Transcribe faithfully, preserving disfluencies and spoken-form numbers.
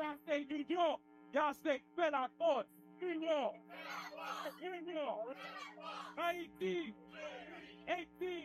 I say New York, y'all say fais la force. New York, New York, Haiti, Haiti.